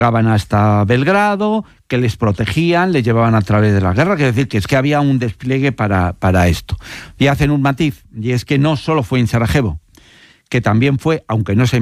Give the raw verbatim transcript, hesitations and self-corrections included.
llegaban hasta Belgrado, que les protegían, les llevaban a través de la guerra, que es decir, que es que había un despliegue para, para esto. Y hacen un matiz, y es que no solo fue en Sarajevo, que también fue, aunque no se